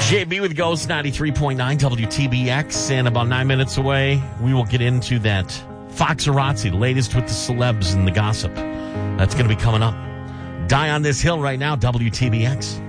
JB with Ghost 93.9 WTBX. And about 9 minutes away, we will get into that Foxarazzi, the latest with the celebs and the gossip. That's going to be coming up. Die on this hill right now, WTBX.